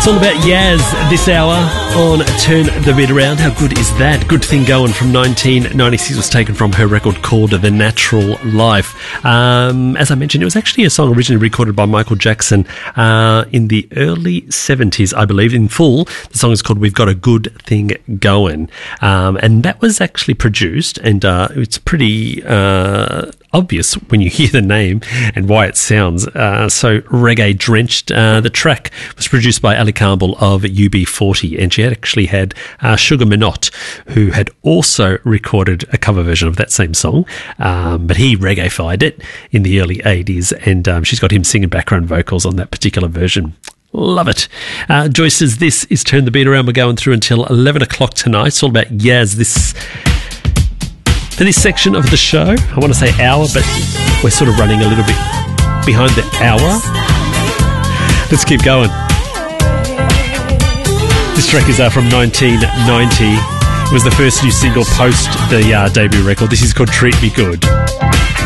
It's all about Yaz this hour on Turn the Beat Around. How good is that? Good Thing Going from 1996 was taken from her record called The Natural Life. As I mentioned, it was actually a song originally recorded by Michael Jackson in the early 70s, I believe, in full. The song is called We've Got a Good Thing Going. And that was actually produced, and it's pretty obvious when you hear the name and why it sounds so reggae drenched. The track was produced by Ali Campbell of UB40, and she had actually had Sugar Minott, who had also recorded a cover version of that same song, but he reggae-fied it in the early 80s, and she's got him singing background vocals on that particular version. Love it. Joyce says this is Turn the Beat Around. We're going through until 11 o'clock tonight. It's all about Yaz for this section of the show. I want to say hour, but we're sort of running a little bit behind the hour. Let's keep going. This track is from 1990. It was the first new single post the debut record. This is called Treat Me Good.